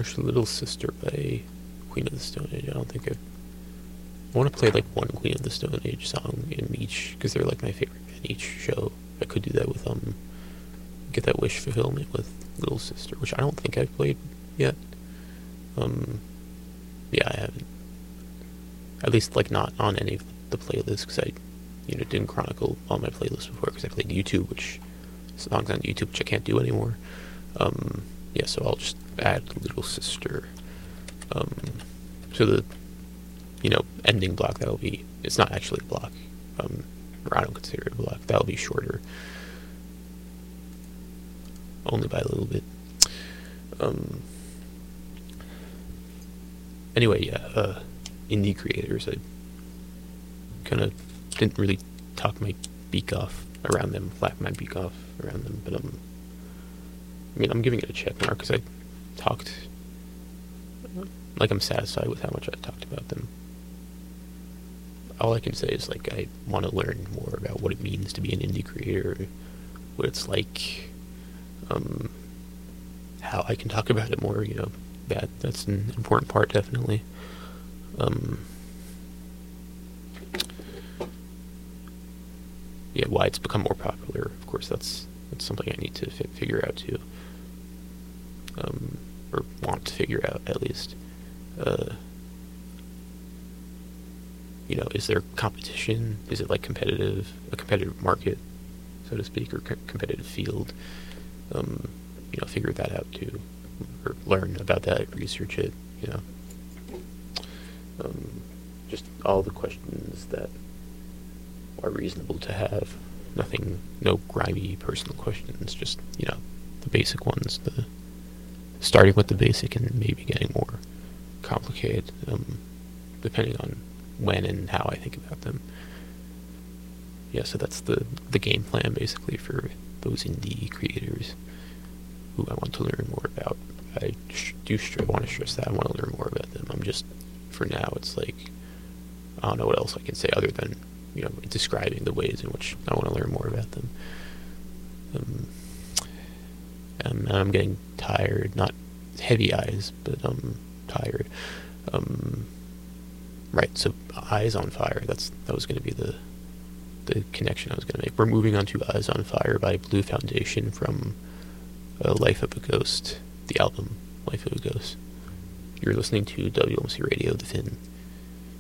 Actually, Little Sister by Queen of the Stone Age. I don't think I want to play like one Queen of the Stone Age song in each, because they're like my favorite in each show. I could do that with get that wish fulfillment with Little Sister, which I don't think I've played yet. Yeah, I haven't. At least like not on any of the playlists, because I, didn't chronicle all my playlists before, because I played YouTube, which songs on YouTube which I can't do anymore. Yeah, so I'll just add Little Sister. So the ending block, that'll be, it's not actually a block, or I don't consider it a block, that'll be shorter, only by a little bit. Anyway, yeah, indie creators, I kind of didn't really talk my beak off around them, flap my beak off around them, but I'm giving it a check mark, because I talked, like, I'm satisfied with how much I talked about them. All I can say is, like, I want to learn more about what it means to be an indie creator, what it's like, how I can talk about it more, that's an important part, definitely. Yeah, why it's become more popular, of course, that's something I need to figure out, too. Or want to figure out, at least. Is there competition? Is it like a competitive market, so to speak, or competitive field? Figure that out too, or learn about that, research it. Just all the questions that are reasonable to have. No grimy personal questions. Just the basic ones. Starting with the basic and maybe getting more complicated, depending on when and how I think about them. Yeah, so that's the game plan, basically, for those indie creators who I want to learn more about. I want to stress that I want to learn more about them. I'm just, for now, it's like, I don't know what else I can say other than, describing the ways in which I want to learn more about them. And I'm getting tired, not heavy eyes, but tired. Right, so Eyes on Fire, that was going to be the connection I was going to make. We're moving on to Eyes on Fire by Blue Foundation from Life of a Ghost, the album Life of a Ghost. You're listening to WMC Radio, The Finn.